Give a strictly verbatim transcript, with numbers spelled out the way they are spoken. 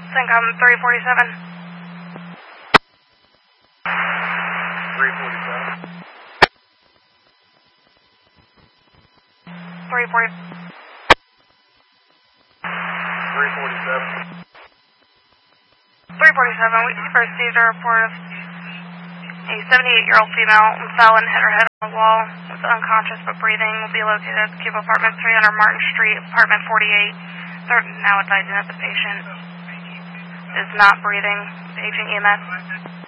Syncom three forty-seven. three forty-seven. three forty. three forty-seven. three forty-seven, we received a report of a seventy-eight-year-old female fell and hit her head on the wall. Was unconscious but breathing. Will be located at Cube Apartment, three hundred Martin Street, Apartment forty-eight. They're now advising that the patient is not breathing. Paging E M S.